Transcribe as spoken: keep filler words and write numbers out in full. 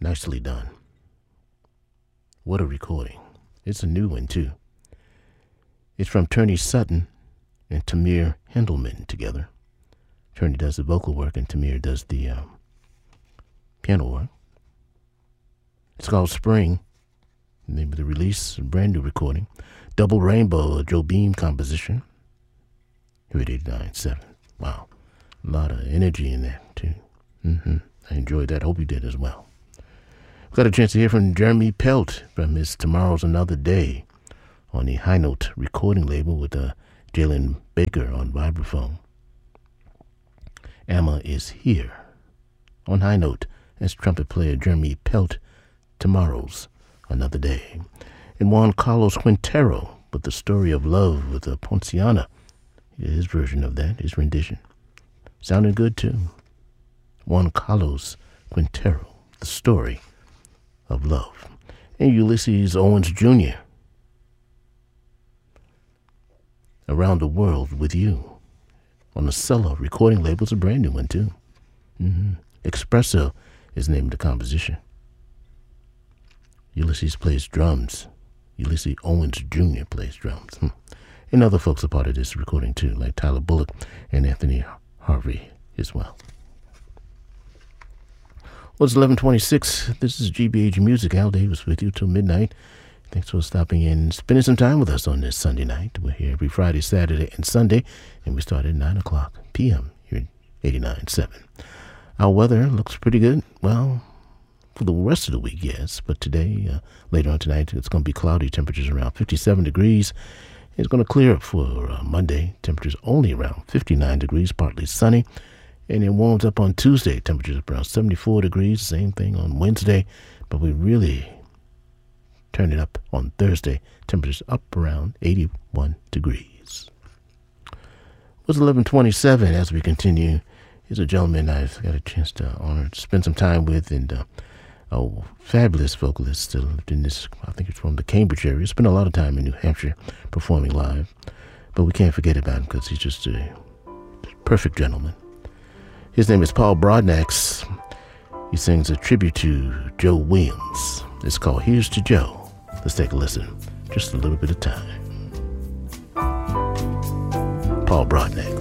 Nicely done. What a recording. It's a new one, too. It's from Turney Sutton and Tamir Hendelman together. Turney does the vocal work and Tamir does the um, piano work. It's called Spring. The name of the release, a brand new recording. Double Rainbow, a Joe Beam composition. Here at eighty-nine point seven. Wow. A lot of energy in that, too. Mm-hmm. I enjoyed that. Hope you did as well. We got a chance to hear from Jeremy Pelt from his Tomorrow's Another Day on the High Note recording label with uh, Jalen Baker on vibraphone. Amma is Here on High Note as trumpet player Jeremy Pelt, Tomorrow's Another Day. And Juan Carlos Quintero with The Story of Love with a Ponciana. His version of that, his rendition. Sounded good too. Juan Carlos Quintero, The Story of Love. And Ulysses Owens Junior Around the World with You on the Cello recording label. It's a brand new one too. Mm-hmm. Espresso is the name of the composition. Ulysses plays drums. Ulysses Owens Junior plays drums. Hmm. And other folks are part of this recording too, like Tyler Bullock and Anthony Harvey as well. Well, it's eleven twenty-six. This is G B H Music. Al Davis with you till midnight. Thanks for stopping in and spending some time with us on this Sunday night. We're here every Friday, Saturday, and Sunday, and we start at nine o'clock p.m. here at eighty-nine point seven. Our weather looks pretty good. Well, for the rest of the week, yes. But today, uh, later on tonight, it's going to be cloudy. Temperatures around fifty-seven degrees. It's going to clear up for uh, Monday. Temperatures only around fifty-nine degrees, partly sunny. And it warms up on Tuesday. Temperatures around seventy-four degrees. Same thing on Wednesday. But we really turn it up on Thursday. Temperatures up around eighty-one degrees. It was eleven twenty-seven as we continue. Here's a gentleman I've got a chance to honor to spend some time with. And uh, a fabulous vocalist. Uh, lived in this, I think it's from the Cambridge area. Spent a lot of time in New Hampshire performing live. But we can't forget about him because he's just a perfect gentleman. His name is Paul Broadnax. He sings a tribute to Joe Williams. It's called Here's to Joe. Let's take a listen. Just a little bit of time. Paul Broadnax.